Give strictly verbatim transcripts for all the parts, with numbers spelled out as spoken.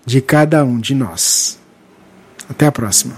de cada um de nós. Até a próxima.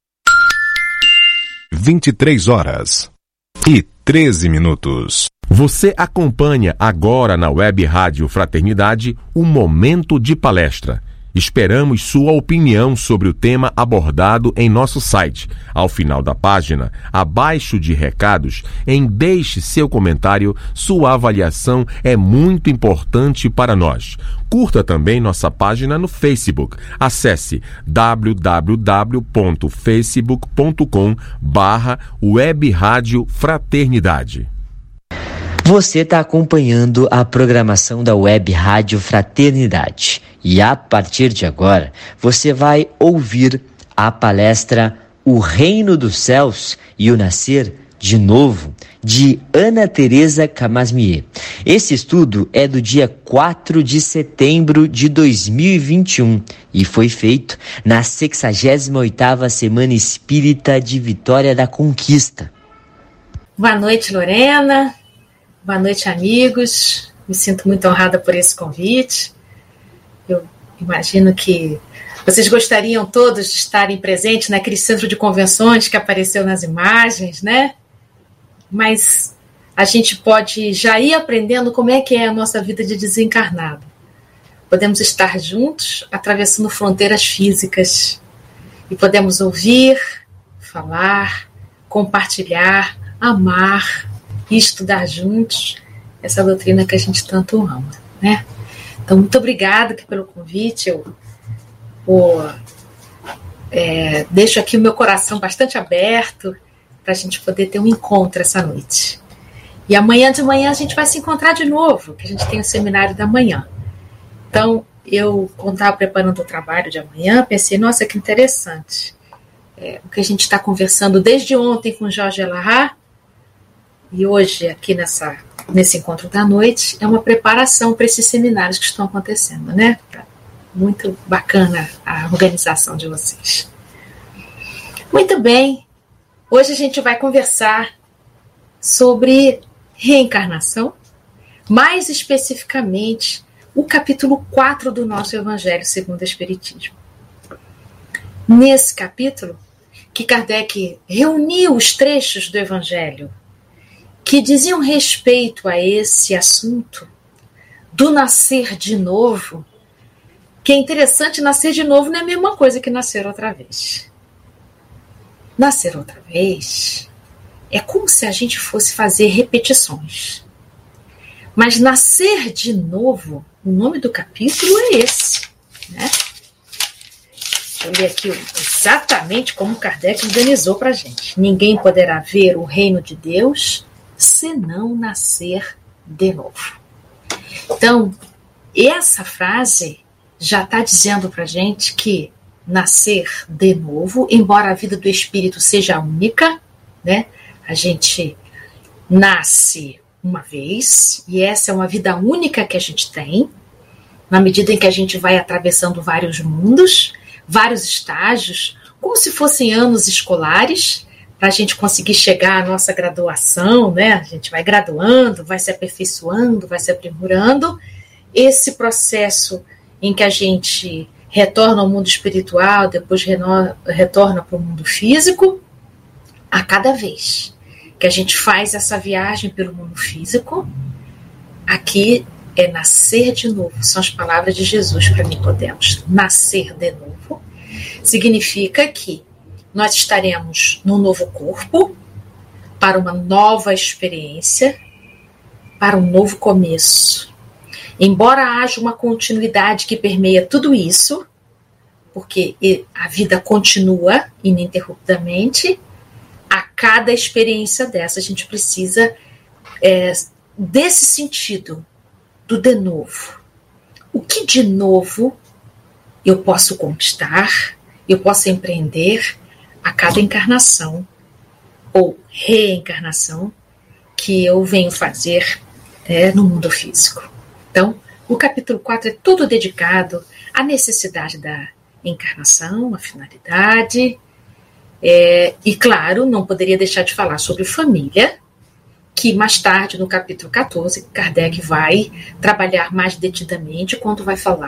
vinte e três horas e treze minutos. Você acompanha agora na Web Rádio Fraternidade o Momento de Palestra. Esperamos sua opinião sobre o tema abordado em nosso site. Ao final da página, abaixo de recados, em deixe seu comentário, sua avaliação é muito importante para nós. Curta também nossa página no Facebook. Acesse w w w ponto facebook ponto com barra Web Rádio Fraternidade. Você está acompanhando a programação da Web Rádio Fraternidade e a partir de agora você vai ouvir a palestra O Reino dos Céus e o Nascer de Novo, de Ana Teresa Camasmier. Esse estudo é do dia quatro de setembro de dois mil e vinte e um e foi feito na sexagésima oitava Semana Espírita de Vitória da Conquista. Boa noite, Lorena. Boa noite, amigos. Me sinto muito honrada por esse convite. Eu imagino que vocês gostariam todos de estarem presentes naquele centro de convenções que apareceu nas imagens, né? Mas a gente pode já ir aprendendo como é que é a nossa vida de desencarnado. Podemos estar juntos, atravessando fronteiras físicas. E podemos ouvir, falar, compartilhar, amar e estudar juntos essa doutrina que a gente tanto ama, né? Então, muito obrigada pelo convite. Eu, eu é, deixo aqui o meu coração bastante aberto para a gente poder ter um encontro essa noite. E amanhã de manhã a gente vai se encontrar de novo, que a gente tem o seminário da manhã. Então, eu, quando estava preparando o trabalho de amanhã, pensei, nossa, que interessante. É, o que a gente está conversando desde ontem com Jorge Elahá, e hoje, aqui nessa, nesse encontro da noite, é uma preparação para esses seminários que estão acontecendo, né? Muito bacana a organização de vocês. Muito bem, hoje a gente vai conversar sobre reencarnação, mais especificamente o capítulo quatro do nosso Evangelho segundo o Espiritismo. Nesse capítulo, que Kardec reuniu os trechos do Evangelho que diziam respeito a esse assunto do nascer de novo, que é interessante, nascer de novo não é a mesma coisa que nascer outra vez. Nascer outra vez é como se a gente fosse fazer repetições. Mas nascer de novo, o nome do capítulo é esse, né? Eu li aqui exatamente como Kardec organizou para a gente. Ninguém poderá ver o reino de Deus se não nascer de novo. Então, essa frase já está dizendo para a gente que nascer de novo, embora a vida do espírito seja única, né? A gente nasce uma vez, e essa é uma vida única que a gente tem, na medida em que a gente vai atravessando vários mundos, vários estágios, como se fossem anos escolares, para a gente conseguir chegar à nossa graduação, né? A gente vai graduando, vai se aperfeiçoando, vai se aprimorando. Esse processo em que a gente retorna ao mundo espiritual, depois reno- retorna para o mundo físico, a cada vez que a gente faz essa viagem pelo mundo físico, aqui é nascer de novo. São as palavras de Jesus para Nicodemos. Nascer de novo significa que nós estaremos num novo corpo, para uma nova experiência, para um novo começo. Embora haja uma continuidade que permeia tudo isso, porque a vida continua ininterruptamente, a cada experiência dessa a gente precisa é, desse sentido, do de novo. O que de novo eu posso conquistar, eu posso empreender a cada encarnação ou reencarnação que eu venho fazer é, no mundo físico. Então, o capítulo quatro é todo dedicado à necessidade da encarnação, à finalidade, é, e claro, não poderia deixar de falar sobre família, que mais tarde, no capítulo quatorze, Kardec vai trabalhar mais detidamente quando vai falar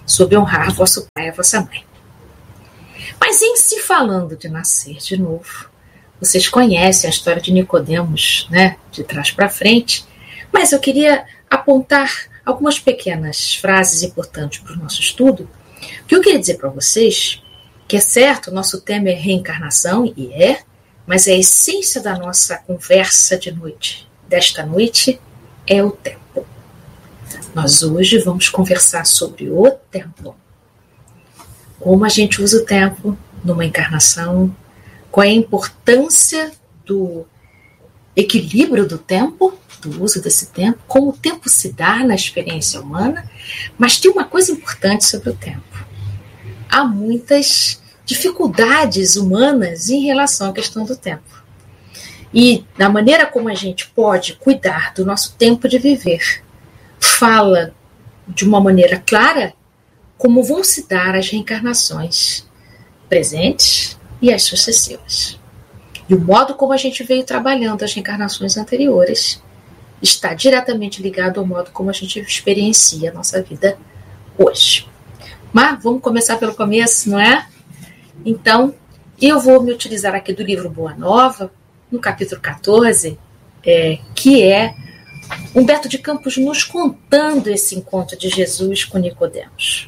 sobre honrar vosso pai e vossa mãe. Mas em se falando de nascer de novo, vocês conhecem a história de Nicodemos, né, de trás para frente, mas eu queria apontar algumas pequenas frases importantes para o nosso estudo, que eu queria dizer para vocês que é certo, o nosso tema é reencarnação, e é, mas a essência da nossa conversa de noite, desta noite, é o tempo. Nós hoje vamos conversar sobre o tempo. Como a gente usa o tempo numa encarnação, qual é a importância do equilíbrio do tempo, do uso desse tempo, como o tempo se dá na experiência humana, mas tem uma coisa importante sobre o tempo. Há muitas dificuldades humanas em relação à questão do tempo. E da maneira como a gente pode cuidar do nosso tempo de viver, fala de uma maneira clara como vão se dar as reencarnações presentes e as sucessivas. E o modo como a gente veio trabalhando as reencarnações anteriores está diretamente ligado ao modo como a gente experiencia a nossa vida hoje. Mas vamos começar pelo começo, não é? Então, eu vou me utilizar aqui do livro Boa Nova, no capítulo quatorze, é, que é Humberto de Campos nos contando esse encontro de Jesus com Nicodemos.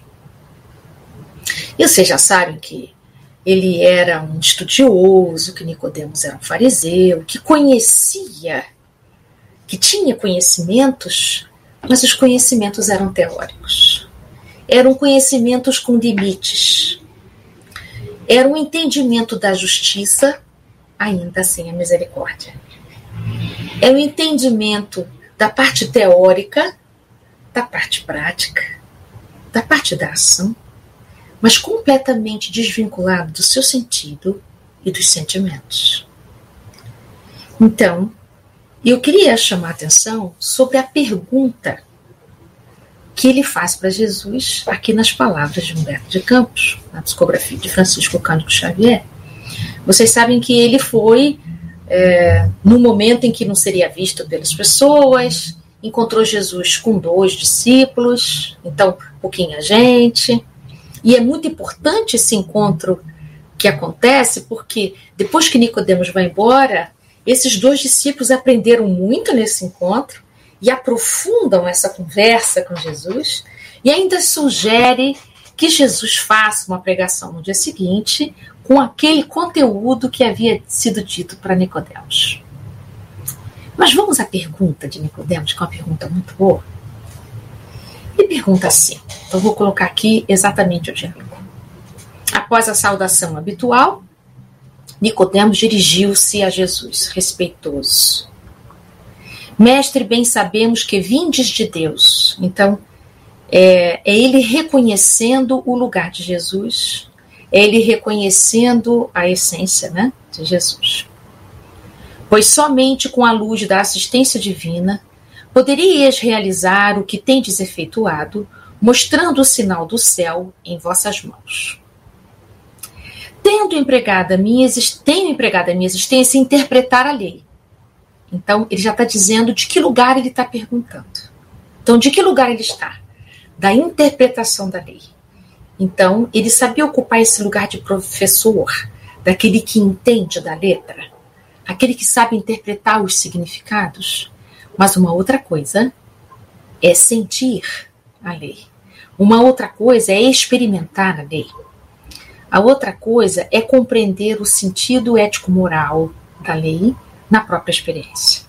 E vocês já sabem que ele era um estudioso, que Nicodemos era um fariseu, que conhecia, que tinha conhecimentos, mas os conhecimentos eram teóricos. Eram conhecimentos com limites. Era um entendimento da justiça, ainda sem a misericórdia. É um entendimento da parte teórica, da parte prática, da parte da ação, mas completamente desvinculado do seu sentido e dos sentimentos. Então, eu queria chamar a atenção sobre a pergunta que ele faz para Jesus aqui nas palavras de Humberto de Campos, na psicografia de Francisco Cândido Xavier. Vocês sabem que ele foi, é, no momento em que não seria visto pelas pessoas, encontrou Jesus com dois discípulos, então pouquinha gente, e é muito importante esse encontro que acontece, porque depois que Nicodemos vai embora, esses dois discípulos aprenderam muito nesse encontro, e aprofundam essa conversa com Jesus, e ainda sugere que Jesus faça uma pregação no dia seguinte com aquele conteúdo que havia sido dito para Nicodemos. Mas vamos à pergunta de Nicodemos, que é uma pergunta muito boa. Ele pergunta assim, então vou colocar aqui exatamente o diálogo. Após a saudação habitual, Nicodemos dirigiu-se a Jesus, respeitoso. Mestre, bem sabemos que vindes de Deus. Então, é, é ele reconhecendo o lugar de Jesus, é ele reconhecendo a essência, né, de Jesus. Pois somente com a luz da assistência divina poderias realizar o que tendes efetuado, mostrando o sinal do céu em vossas mãos. Tendo empregado a minha, tenho empregado a minha existência em interpretar a lei. Então, ele já está dizendo de que lugar ele está perguntando. Então, de que lugar ele está? Da interpretação da lei. Então, ele sabia ocupar esse lugar de professor, daquele que entende da letra, aquele que sabe interpretar os significados. Mas uma outra coisa é sentir a lei. Uma outra coisa é experimentar a lei. A outra coisa é compreender o sentido ético-moral da lei na própria experiência.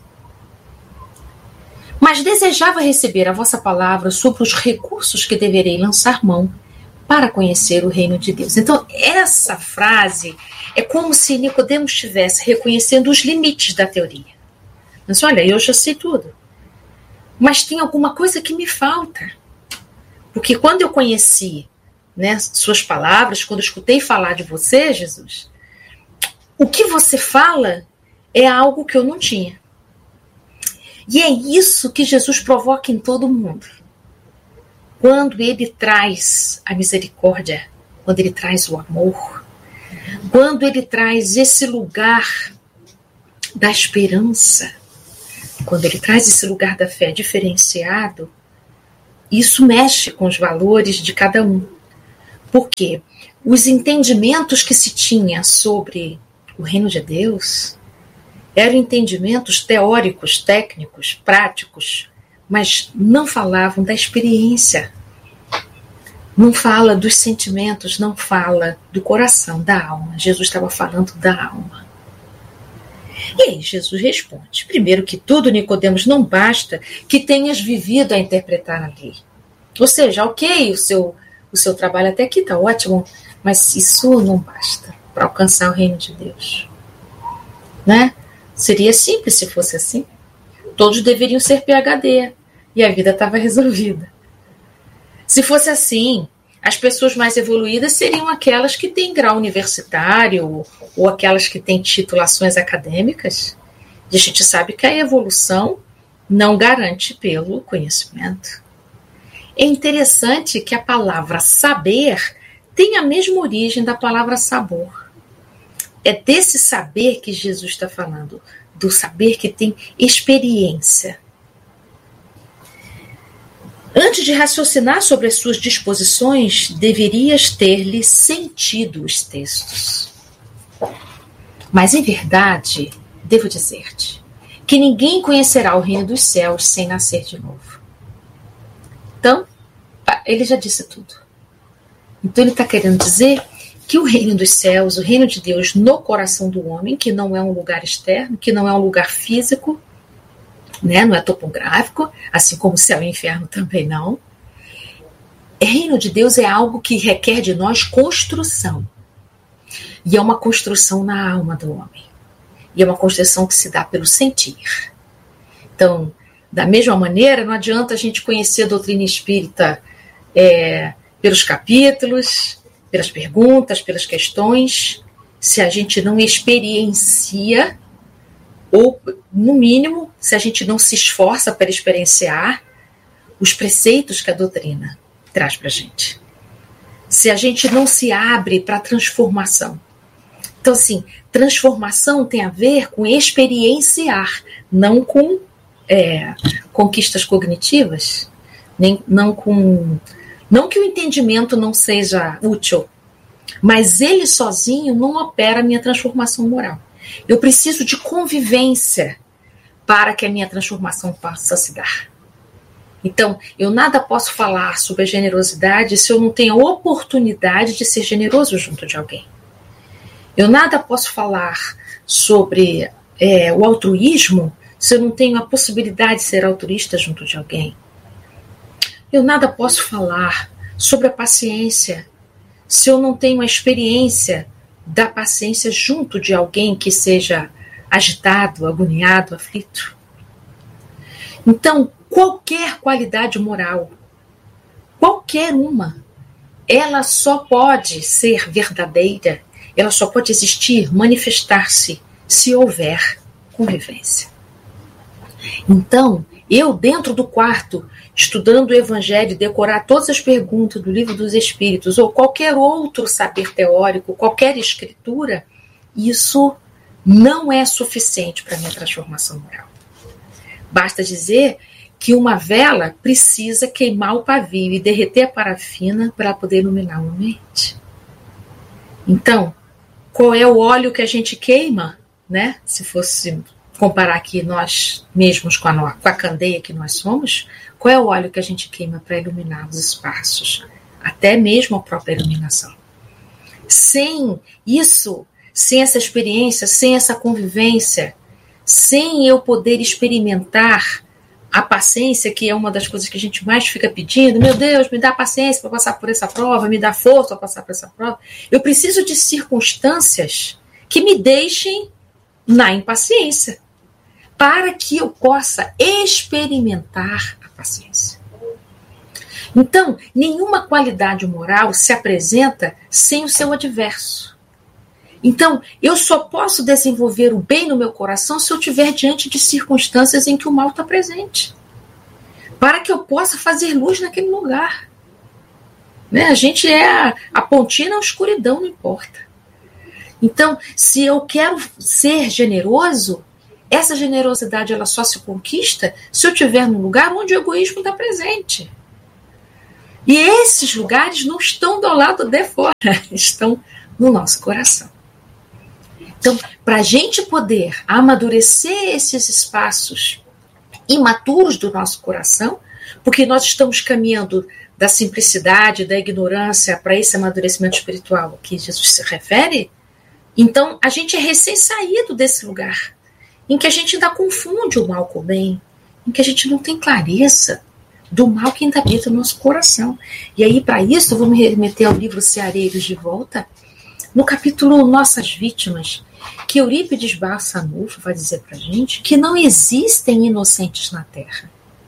Mas desejava receber a vossa palavra sobre os recursos que deverei lançar mão para conhecer o reino de Deus. Então, essa frase é como se Nicodemos estivesse reconhecendo os limites da teoria. Mas olha, eu já sei tudo. Mas tem alguma coisa que me falta. Porque quando eu conheci, né, suas palavras, quando eu escutei falar de você, Jesus, o que você fala é algo que eu não tinha. E é isso que Jesus provoca em todo mundo. Quando ele traz a misericórdia, quando ele traz o amor, quando ele traz esse lugar da esperança, quando ele traz esse lugar da fé diferenciado, isso mexe com os valores de cada um. Por quê? Os entendimentos que se tinha sobre o reino de Deus eram entendimentos teóricos, técnicos, práticos, mas não falavam da experiência. Não fala dos sentimentos, não fala do coração, da alma. Jesus estava falando da alma. E aí Jesus responde: primeiro que tudo, Nicodemos, não basta que tenhas vivido a interpretar a lei. Ou seja, ok, o seu, o seu trabalho até aqui está ótimo, mas isso não basta para alcançar o reino de Deus. Né? Seria simples se fosse assim. Todos deveriam ser P H D e a vida estava resolvida. Se fosse assim, as pessoas mais evoluídas seriam aquelas que têm grau universitário ou aquelas que têm titulações acadêmicas. E a gente sabe que a evolução não garante pelo conhecimento. É interessante que a palavra saber tem a mesma origem da palavra sabor. É desse saber que Jesus está falando, do saber que tem experiência. Antes de raciocinar sobre as suas disposições, deverias ter-lhe sentido os textos. Mas, em verdade, devo dizer-te que ninguém conhecerá o reino dos céus sem nascer de novo. Então, ele já disse tudo. Então, ele está querendo dizer que o reino dos céus, o reino de Deus no coração do homem, que não é um lugar externo, que não é um lugar físico, né? Não é topográfico, assim como o céu e o inferno também não. O reino de Deus é algo que requer de nós construção. E é uma construção na alma do homem. E é uma construção que se dá pelo sentir. Então, da mesma maneira, não adianta a gente conhecer a doutrina espírita é, pelos capítulos, pelas perguntas, pelas questões, se a gente não experiencia, ou, no mínimo, se a gente não se esforça para experienciar os preceitos que a doutrina traz para a gente. Se a gente não se abre para a transformação. Então, assim, transformação tem a ver com experienciar, não com é, conquistas cognitivas, nem, não com... Não que o entendimento não seja útil, mas ele sozinho não opera a minha transformação moral. Eu preciso de convivência para que a minha transformação possa se dar. Então, eu nada posso falar sobre a generosidade se eu não tenho a oportunidade de ser generoso junto de alguém. Eu nada posso falar sobre é, o altruísmo se eu não tenho a possibilidade de ser altruísta junto de alguém. Eu nada posso falar sobre a paciência se eu não tenho a experiência da paciência junto de alguém que seja agitado, agoniado, aflito. Então, qualquer qualidade moral, qualquer uma, ela só pode ser verdadeira, ela só pode existir, manifestar-se, se houver convivência. Então, eu dentro do quarto, estudando o Evangelho, decorar todas as perguntas do Livro dos Espíritos, ou qualquer outro saber teórico, qualquer escritura, isso não é suficiente para a minha transformação moral. Basta dizer que uma vela precisa queimar o pavio e derreter a parafina para poder iluminar o ambiente. Então, qual é o óleo que a gente queima, né? Se fosse comparar aqui nós mesmos com a, com a candeia que nós somos, qual é o óleo que a gente queima para iluminar os espaços? Até mesmo a própria iluminação. Sem isso, sem essa experiência, sem essa convivência, sem eu poder experimentar a paciência, que é uma das coisas que a gente mais fica pedindo, meu Deus, me dá paciência para passar por essa prova, me dá força para passar por essa prova. Eu preciso de circunstâncias que me deixem na impaciência, para que eu possa experimentar a paciência. Então, nenhuma qualidade moral se apresenta sem o seu adverso. Então, eu só posso desenvolver o bem no meu coração se eu estiver diante de circunstâncias em que o mal está presente, para que eu possa fazer luz naquele lugar. Né? A gente é a, a pontinha na escuridão, não importa. Então, se eu quero ser generoso, essa generosidade ela só se conquista se eu estiver num lugar onde o egoísmo está presente. E esses lugares não estão do lado de fora, estão no nosso coração. Então, para a gente poder amadurecer esses espaços imaturos do nosso coração, porque nós estamos caminhando da simplicidade, da ignorância para esse amadurecimento espiritual que Jesus se refere, então a gente é recém-saído desse lugar, em que a gente ainda confunde o mal com o bem, em que a gente não tem clareza do mal que ainda habita no nosso coração. E aí, para isso, eu vou me remeter ao livro Ceareiros de Volta, no capítulo Nossas Vítimas, que Eurípides Barçanufo vai dizer para a gente que não existem inocentes na Terra.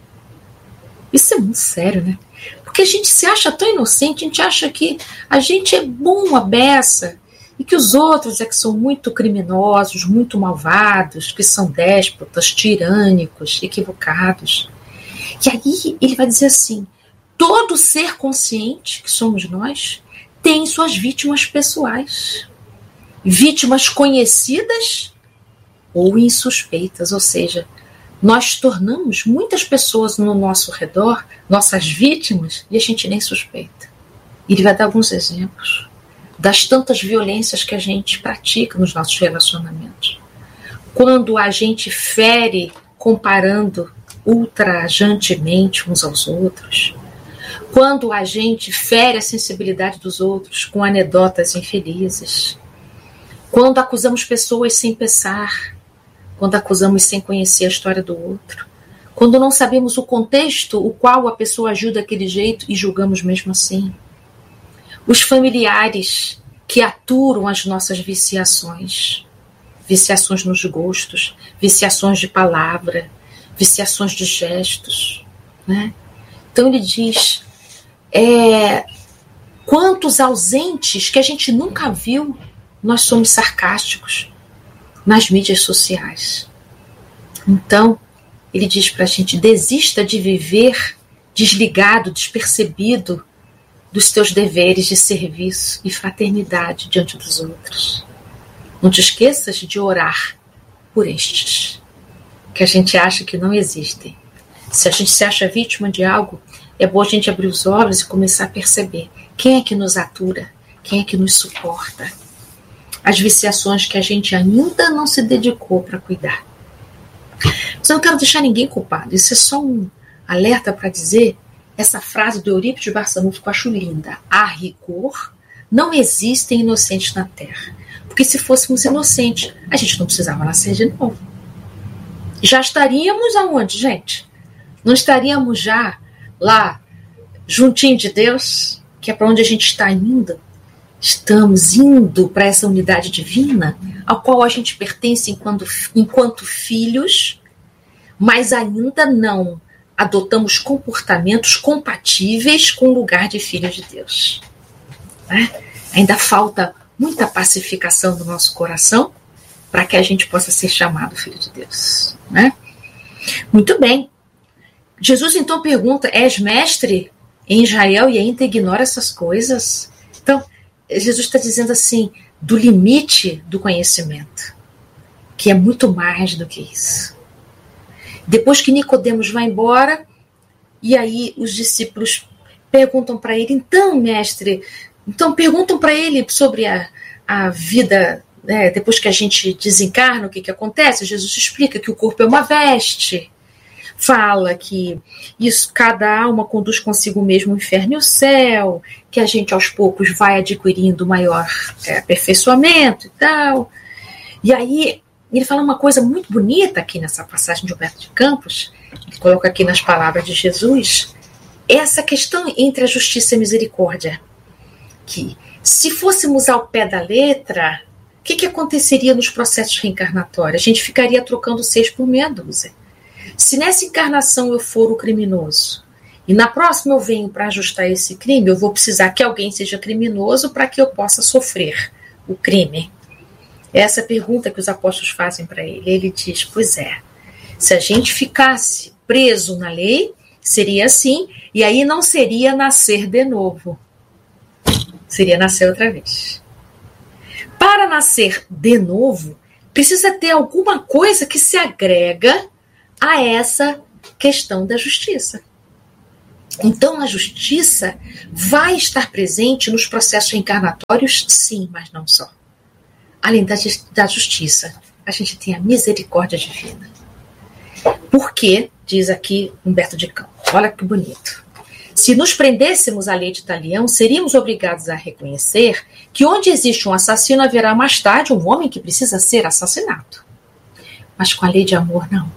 Isso é muito sério, né? Porque a gente se acha tão inocente, a gente acha que a gente é bom a beça e que os outros é que são muito criminosos, muito malvados, que são déspotas, tirânicos, equivocados. E aí ele vai dizer assim, todo ser consciente, que somos nós, tem suas vítimas pessoais. Vítimas conhecidas ou insuspeitas, ou seja, nós tornamos muitas pessoas no nosso redor nossas vítimas e a gente nem suspeita. Ele vai dar alguns exemplos das tantas violências que a gente pratica nos nossos relacionamentos. Quando a gente fere comparando ultrajantemente uns aos outros, quando a gente fere a sensibilidade dos outros com anedotas infelizes, quando acusamos pessoas sem pensar, quando acusamos sem conhecer a história do outro, quando não sabemos o contexto o qual a pessoa agiu daquele jeito e julgamos mesmo assim. Os familiares que aturam as nossas viciações, viciações nos gostos, viciações de palavra, viciações de gestos, né? Então ele diz, é, quantos ausentes que a gente nunca viu, nós somos sarcásticos nas mídias sociais. Então, ele diz para a gente, desista de viver desligado, despercebido dos teus deveres de serviço e fraternidade diante dos outros. Não te esqueças de orar por estes, que a gente acha que não existem. Se a gente se acha vítima de algo, é bom a gente abrir os olhos e começar a perceber quem é que nos atura, quem é que nos suporta. As viciações que a gente ainda não se dedicou para cuidar. Mas eu não quero deixar ninguém culpado. Isso é só um alerta para dizer essa frase do Eurípides Barçanufo que eu acho linda. A rigor, não existem inocentes na Terra. Porque se fôssemos inocentes, a gente não precisava nascer de novo. Já estaríamos aonde, gente? Não estaríamos já lá, juntinho de Deus, que é para onde a gente está indo? Estamos indo para essa unidade divina, ao qual a gente pertence enquanto, enquanto filhos, mas ainda não adotamos comportamentos compatíveis com o lugar de filho de Deus. Né? Ainda falta muita pacificação do nosso coração para que a gente possa ser chamado filho de Deus. Né? Muito bem. Jesus então pergunta, és mestre em Israel e ainda ignora essas coisas? Então, Jesus está dizendo assim, do limite do conhecimento, que é muito mais do que isso. Depois que Nicodemos vai embora, e aí os discípulos perguntam para ele, então, mestre, então perguntam para ele sobre a, a vida, né, depois que a gente desencarna, o que, que acontece? Jesus explica que o corpo é uma veste, fala que isso, cada alma conduz consigo mesmo o inferno e o céu, que a gente aos poucos vai adquirindo maior é, aperfeiçoamento e tal. E aí ele fala uma coisa muito bonita aqui nessa passagem de Humberto de Campos, ele coloca aqui nas palavras de Jesus, essa questão entre a justiça e a misericórdia, que se fôssemos ao pé da letra, o que, que aconteceria nos processos reencarnatórios? A gente ficaria trocando seis por meia dúzia. Se nessa encarnação eu for o criminoso e na próxima eu venho para ajustar esse crime, eu vou precisar que alguém seja criminoso para que eu possa sofrer o crime. Essa é a pergunta que os apóstolos fazem para ele. Ele diz, pois é, se a gente ficasse preso na lei, seria assim, e aí não seria nascer de novo. Seria nascer outra vez. Para nascer de novo, precisa ter alguma coisa que se agrega a essa questão da justiça. Então a justiça vai estar presente nos processos reencarnatórios, sim, mas não só. Além da, da justiça, a gente tem a misericórdia divina. Porque, diz aqui Humberto de Campos, olha que bonito. Se nos prendêssemos à lei de Talião, seríamos obrigados a reconhecer que onde existe um assassino haverá mais tarde um homem que precisa ser assassinado. Mas com a lei de amor, não.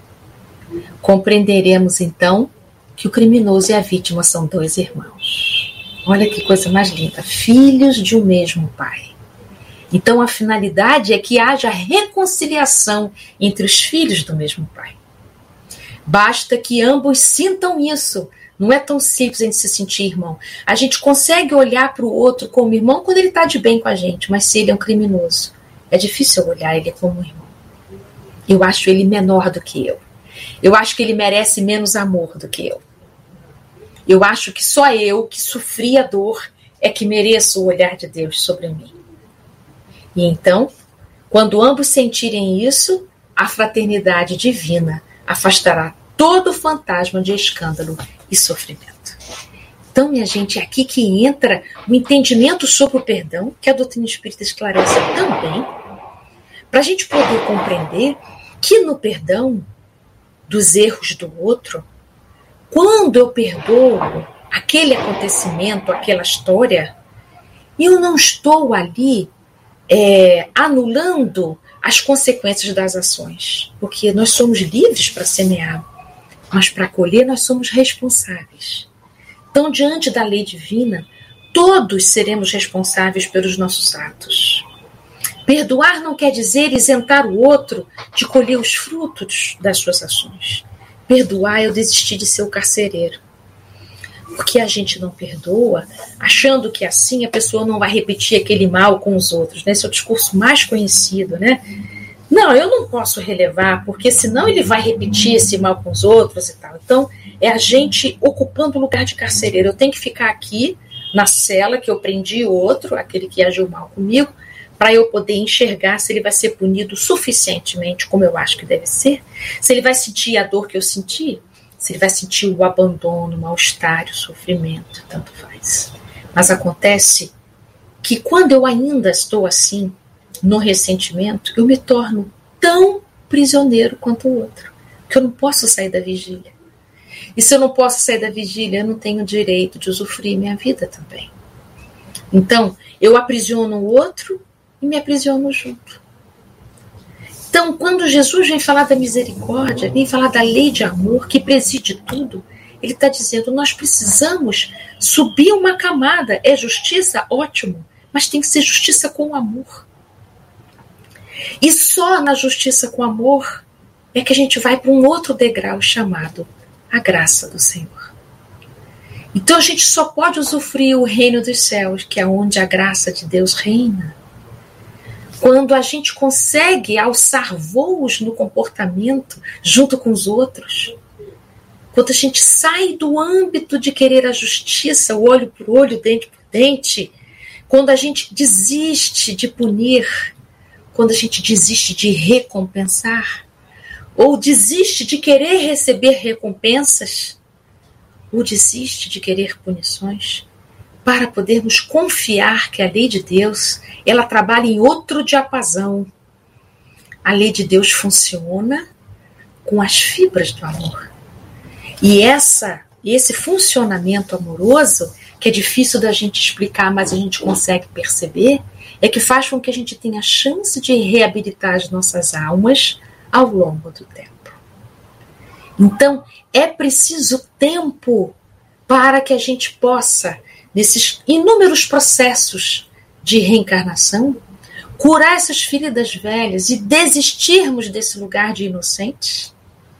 Compreenderemos, então, que o criminoso e a vítima são dois irmãos. Olha que coisa mais linda. Filhos de um mesmo pai. Então, a finalidade é que haja reconciliação entre os filhos do mesmo pai. Basta que ambos sintam isso. Não é tão simples a gente se sentir irmão. A gente consegue olhar para o outro como irmão quando ele está de bem com a gente, mas se ele é um criminoso, é difícil olhar ele como irmão. Eu acho ele menor do que eu. Eu acho que ele merece menos amor do que eu. Eu acho que só eu, que sofri a dor, é que mereço o olhar de Deus sobre mim. E então, quando ambos sentirem isso, a fraternidade divina afastará todo fantasma de escândalo e sofrimento. Então, minha gente, é aqui que entra o entendimento sobre o perdão, que a doutrina espírita esclarece também, para a gente poder compreender que no perdão dos erros do outro, quando eu perdoo aquele acontecimento, aquela história, eu não estou ali é, anulando as consequências das ações, porque nós somos livres para semear, mas para colher nós somos responsáveis. Então, diante da lei divina, todos seremos responsáveis pelos nossos atos. Perdoar não quer dizer isentar o outro de colher os frutos das suas ações. Perdoar é eu desistir de ser o carcereiro. Porque a gente não perdoa, achando que assim a pessoa não vai repetir aquele mal com os outros. Né? Esse é o discurso mais conhecido, né? Não, eu não posso relevar, porque senão ele vai repetir esse mal com os outros e tal. Então, é a gente ocupando o lugar de carcereiro. Eu tenho que ficar aqui, na cela que eu prendi o outro, aquele que agiu mal comigo, para eu poder enxergar se ele vai ser punido suficientemente, como eu acho que deve ser, se ele vai sentir a dor que eu senti, se ele vai sentir o abandono, o mal-estar, o sofrimento, tanto faz. Mas acontece que quando eu ainda estou assim, no ressentimento, eu me torno tão prisioneiro quanto o outro, que eu não posso sair da vigília. E se eu não posso sair da vigília, eu não tenho direito de usufruir minha vida também. Então, eu aprisiono o outro e me aprisiono junto. Então, quando Jesus vem falar da misericórdia, vem falar da lei de amor que preside tudo, ele está dizendo, nós precisamos subir uma camada. É justiça? Ótimo, mas tem que ser justiça com amor. E só na justiça com amor é que a gente vai para um outro degrau chamado a graça do Senhor. Então a gente só pode usufruir o reino dos céus, que é onde a graça de Deus reina, quando a gente consegue alçar voos no comportamento junto com os outros, quando a gente sai do âmbito de querer a justiça, o olho por olho, dente por dente, quando a gente desiste de punir, quando a gente desiste de recompensar, ou desiste de querer receber recompensas, ou desiste de querer punições, para podermos confiar que a lei de Deus, ela trabalha em outro diapasão. A lei de Deus funciona com as fibras do amor. E essa, esse funcionamento amoroso, que é difícil da gente explicar, mas a gente consegue perceber, é que faz com que a gente tenha a chance de reabilitar as nossas almas ao longo do tempo. Então, é preciso tempo para que a gente possa, nesses inúmeros processos de reencarnação, curar essas feridas velhas e desistirmos desse lugar de inocentes.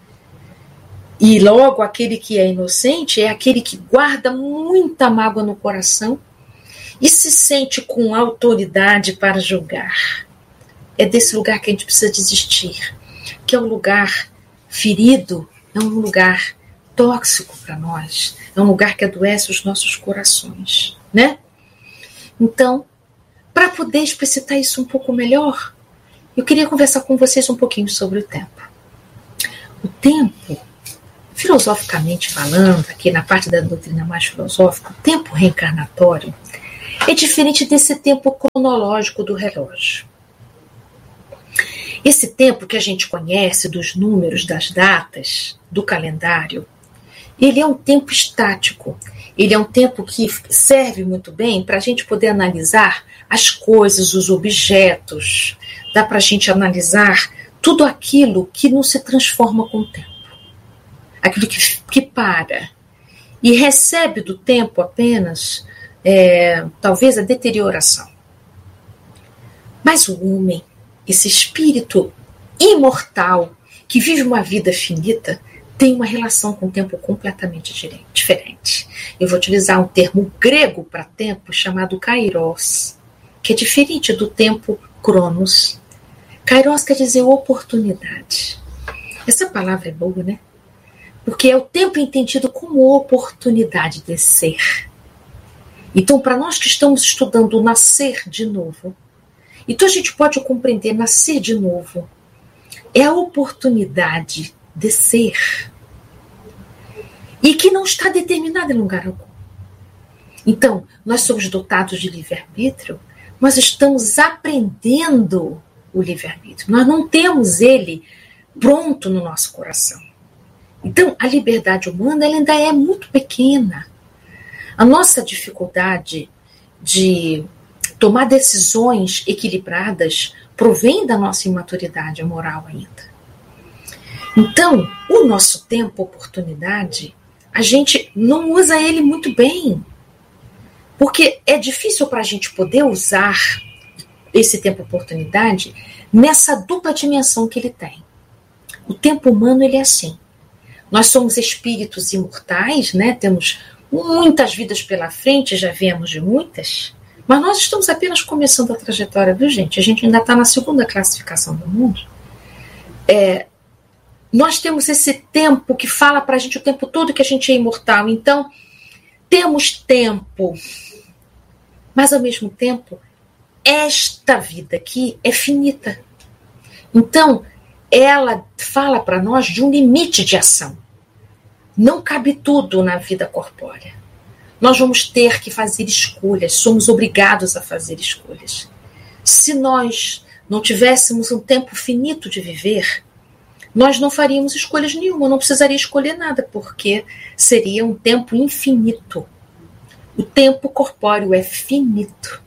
E logo aquele que é inocente é aquele que guarda muita mágoa no coração e se sente com autoridade para julgar. É desse lugar que a gente precisa desistir, que é um lugar ferido, é um lugar tóxico para nós, é um lugar que adoece os nossos corações, né? Então, para poder explicitar isso um pouco melhor, eu queria conversar com vocês um pouquinho sobre o tempo. O tempo filosoficamente falando, aqui na parte da doutrina mais filosófica, o tempo reencarnatório é diferente desse tempo cronológico do relógio. Esse tempo que a gente conhece dos números, das datas, do calendário, ele é um tempo estático. Ele é um tempo que serve muito bem para a gente poder analisar as coisas, os objetos. Dá para a gente analisar tudo aquilo que não se transforma com o tempo. Aquilo que, que para. E recebe do tempo apenas, é, talvez, a deterioração. Mas o homem, esse espírito imortal, que vive uma vida finita, tem uma relação com o tempo completamente diferente. Eu vou utilizar um termo grego para tempo chamado kairos, que é diferente do tempo cronos. Kairos quer dizer oportunidade. Essa palavra é boa, né? Porque é o tempo entendido como oportunidade de ser. Então, para nós que estamos estudando o nascer de novo, então a gente pode compreender nascer de novo. É a oportunidade de ser. E que não está determinada em lugar algum. Então, nós somos dotados de livre-arbítrio, mas estamos aprendendo o livre-arbítrio. Nós não temos ele pronto no nosso coração. Então, a liberdade humana ela ainda é muito pequena. A nossa dificuldade de tomar decisões equilibradas provém da nossa imaturidade moral ainda. Então, o nosso tempo, oportunidade, a gente não usa ele muito bem. Porque é difícil para a gente poder usar esse tempo, oportunidade, nessa dupla dimensão que ele tem. O tempo humano, ele é assim. Nós somos espíritos imortais, né? Temos muitas vidas pela frente, já viemos de muitas, mas nós estamos apenas começando a trajetória, viu, gente? A gente ainda está na segunda classificação do mundo. É, nós temos esse tempo que fala para a gente o tempo todo que a gente é imortal. Então, temos tempo, mas ao mesmo tempo, esta vida aqui é finita. Então, ela fala para nós de um limite de ação. Não cabe tudo na vida corpórea. Nós vamos ter que fazer escolhas, somos obrigados a fazer escolhas. Se nós não tivéssemos um tempo finito de viver, nós não faríamos escolhas nenhuma, não precisaria escolher nada, porque seria um tempo infinito. O tempo corpóreo é finito.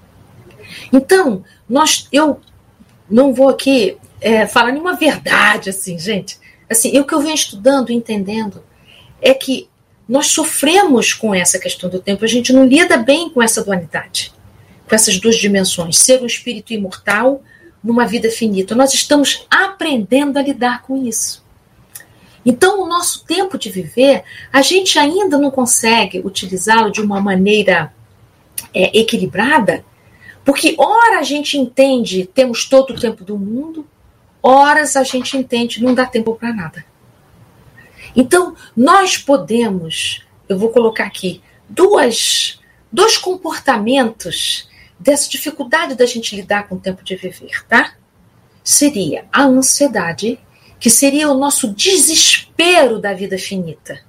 Então, nós, eu não vou aqui é, falar nenhuma verdade, assim, gente. Assim, o que eu venho estudando, entendendo, é que nós sofremos com essa questão do tempo, a gente não lida bem com essa dualidade, com essas duas dimensões, ser um espírito imortal numa vida finita. Nós estamos aprendendo a lidar com isso. Então, o nosso tempo de viver, a gente ainda não consegue utilizá-lo de uma maneira é, equilibrada, porque ora a gente entende, temos todo o tempo do mundo, horas a gente entende, não dá tempo para nada. Então, nós podemos, eu vou colocar aqui, duas, dois comportamentos dessa dificuldade da gente lidar com o tempo de viver, tá? Seria a ansiedade, que seria o nosso desespero da vida finita.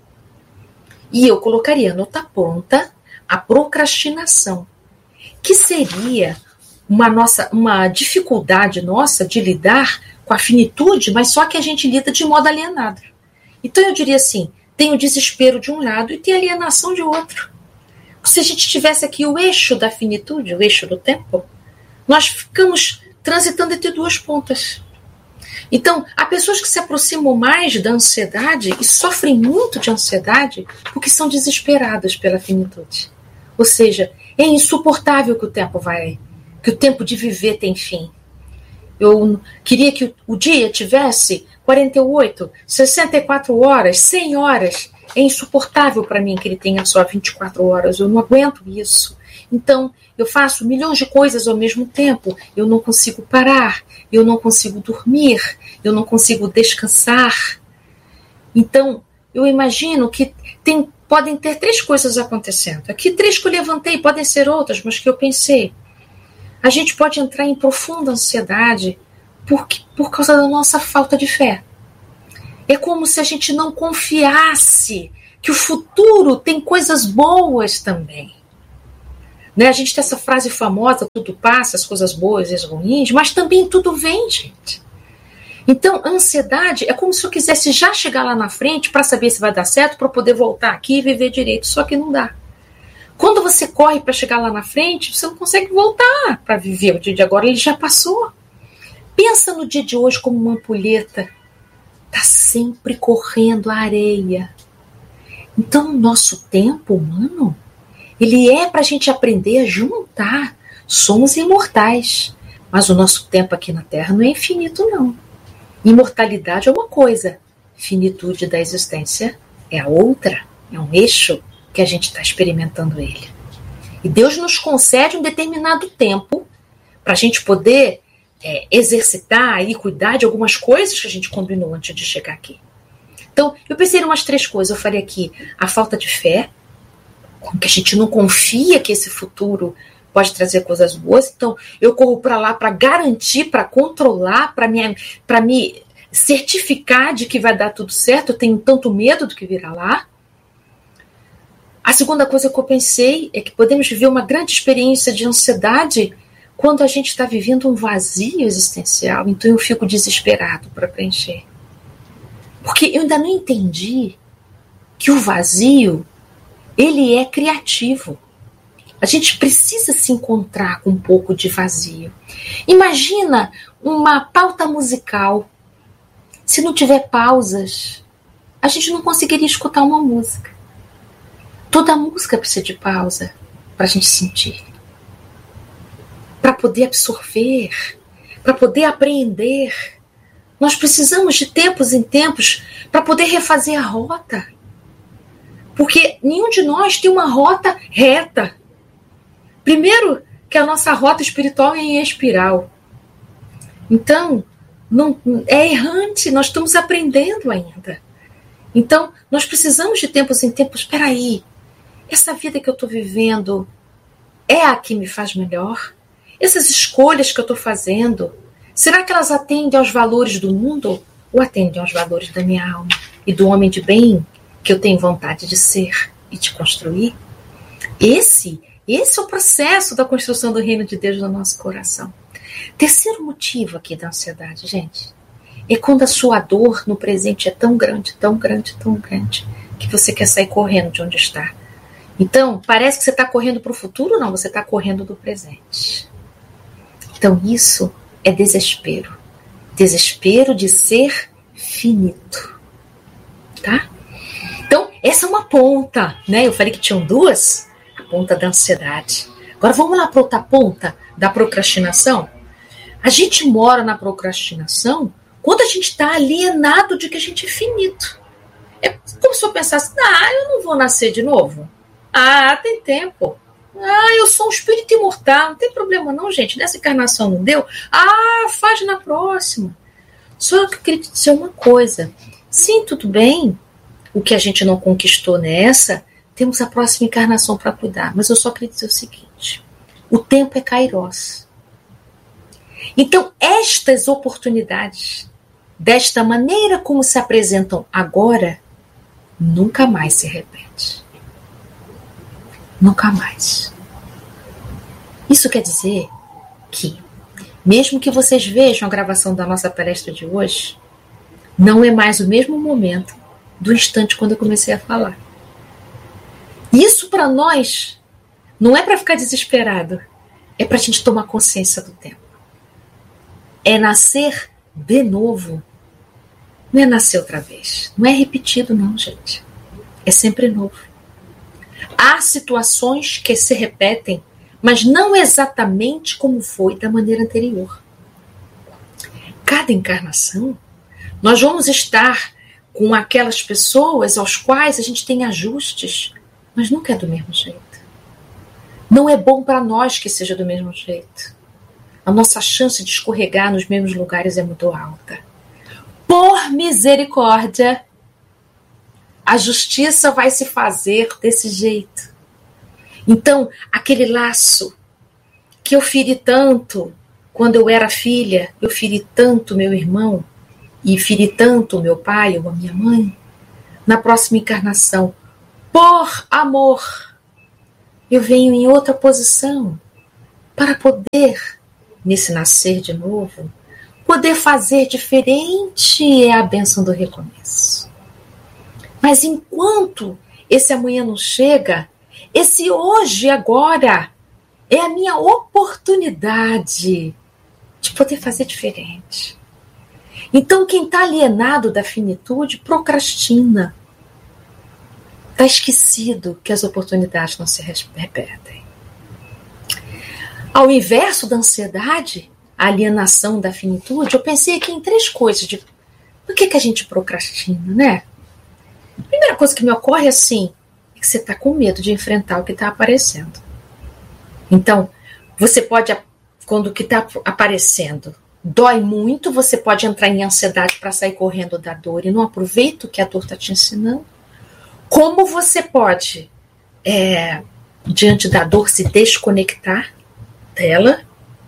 E eu colocaria na outra ponta a procrastinação, que seria uma, nossa, uma dificuldade nossa de lidar com a finitude, mas só que a gente lida de modo alienado. Então eu diria assim, tem o desespero de um lado e tem a alienação de outro. Se a gente tivesse aqui o eixo da finitude, o eixo do tempo, nós ficamos transitando entre duas pontas. Então, há pessoas que se aproximam mais da ansiedade e sofrem muito de ansiedade porque são desesperadas pela finitude. Ou seja, é insuportável que o tempo vai, que o tempo de viver tem fim. Eu queria que o dia tivesse quarenta e oito, sessenta e quatro horas, cem horas. É insuportável para mim que ele tenha só vinte e quatro horas. Eu não aguento isso. Então, eu faço milhões de coisas ao mesmo tempo. Eu não consigo parar. Eu não consigo dormir. Eu não consigo descansar. Então, eu imagino que tem, podem ter três coisas acontecendo. Aqui, três que eu levantei, podem ser outras, mas que eu pensei. A gente pode entrar em profunda ansiedade por, por causa da nossa falta de fé. É como se a gente não confiasse que o futuro tem coisas boas também. Né? A gente tem essa frase famosa, tudo passa, as coisas boas e as ruins, mas também tudo vem, gente. Então, a ansiedade é como se eu quisesse já chegar lá na frente para saber se vai dar certo, para poder voltar aqui e viver direito, só que não dá. Quando você corre para chegar lá na frente, você não consegue voltar para viver o dia de agora, ele já passou. Pensa no dia de hoje como uma ampulheta. Está sempre correndo a areia. Então, o nosso tempo humano, ele é para a gente aprender a juntar. Somos imortais, mas o nosso tempo aqui na Terra não é infinito, não. Imortalidade é uma coisa, finitude da existência é a outra, é um eixo que a gente está experimentando ele. E Deus nos concede um determinado tempo para a gente poder é, exercitar e cuidar de algumas coisas que a gente combinou antes de chegar aqui. Então, eu pensei em umas três coisas. Eu falei aqui, a falta de fé, que a gente não confia que esse futuro pode trazer coisas boas. Então, eu corro para lá para garantir, para controlar, para me, para me certificar de que vai dar tudo certo. Eu tenho tanto medo do que virá lá. A segunda coisa que eu pensei é que podemos viver uma grande experiência de ansiedade quando a gente está vivendo um vazio existencial. Então, eu fico desesperado para preencher. Porque eu ainda não entendi que o vazio, ele é criativo. A gente precisa se encontrar com um pouco de vazio. Imagina uma pauta musical. Se não tiver pausas, a gente não conseguiria escutar uma música. Toda música precisa de pausa para a gente sentir. Para poder absorver, para poder apreender. Nós precisamos de tempos em tempos para poder refazer a rota. Porque nenhum de nós tem uma rota reta. Primeiro, que a nossa rota espiritual é em espiral. Então, não, é errante, nós estamos aprendendo ainda. Então, nós precisamos de tempos em tempos. Espera aí, essa vida que eu estou vivendo é a que me faz melhor? Essas escolhas que eu estou fazendo, será que elas atendem aos valores do mundo ou atendem aos valores da minha alma e do homem de bem que eu tenho vontade de ser e de construir? Esse, esse é o processo da construção do reino de Deus no nosso coração. Terceiro motivo aqui da ansiedade, gente, é quando a sua dor no presente é tão grande, tão grande, tão grande, que você quer sair correndo de onde está. Então, parece que você está correndo para o futuro, não, você está correndo do presente. Então, isso é desespero. Desespero de ser finito. Tá? Então, essa é uma ponta, né? Eu falei que tinham duas, a ponta da ansiedade. Agora vamos lá para outra ponta da procrastinação. A gente mora na procrastinação quando a gente está alienado de que a gente é finito. É como se eu pensasse, ah, eu não vou nascer de novo. Ah, tem tempo. Ah, eu sou um espírito imortal, não tem problema não, gente. Nessa encarnação não deu? Ah, faz na próxima. Só que eu queria te dizer uma coisa. Sim, tudo bem. O que a gente não conquistou nessa, temos a próxima encarnação para cuidar. Mas eu só queria dizer o seguinte. O tempo é Kairos. Então, estas oportunidades, desta maneira como se apresentam agora, nunca mais se repete. Nunca mais. Isso quer dizer que, mesmo que vocês vejam a gravação da nossa palestra de hoje, não é mais o mesmo momento do instante quando eu comecei a falar. Isso para nós não é para ficar desesperado, é para a gente tomar consciência do tempo. É nascer de novo. Não é nascer outra vez. Não é repetido não, gente. É sempre novo. Há situações que se repetem, mas não exatamente como foi da maneira anterior. Cada encarnação, nós vamos estar com aquelas pessoas aos quais a gente tem ajustes, mas nunca é do mesmo jeito. Não é bom para nós que seja do mesmo jeito. A nossa chance de escorregar nos mesmos lugares é muito alta. Por misericórdia, a justiça vai se fazer desse jeito. Então, aquele laço que eu feri tanto quando eu era filha, eu feri tanto meu irmão, e feri tanto o meu pai ou a minha mãe, na próxima encarnação, por amor, eu venho em outra posição para poder, nesse nascer de novo, poder fazer diferente é a bênção do recomeço. Mas enquanto esse amanhã não chega, esse hoje, agora, é a minha oportunidade de poder fazer diferente. Então, quem está alienado da finitude, procrastina. Está esquecido que as oportunidades não se repetem. Ao inverso da ansiedade, a alienação da finitude, eu pensei aqui em três coisas. De, por que, que a gente procrastina, né? A primeira coisa que me ocorre é assim, é que você está com medo de enfrentar o que está aparecendo. Então, você pode, quando o que está aparecendo dói muito, você pode entrar em ansiedade para sair correndo da dor e não aproveita o que a dor está te ensinando. Como você pode, é, diante da dor, se desconectar dela